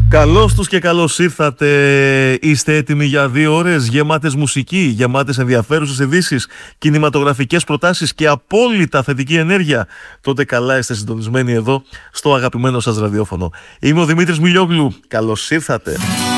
Καλώς τους και καλώς ήρθατε. Είστε έτοιμοι για 2 ώρες γεμάτες μουσική, γεμάτες ενδιαφέρουσες ειδήσεις, κινηματογραφικές προτάσεις και απόλυτα θετική ενέργεια? Τότε καλά είστε συντονισμένοι εδώ στο αγαπημένο σας ραδιόφωνο. Είμαι ο Δημήτρης Μιλιόγλου. Καλώς ήρθατε.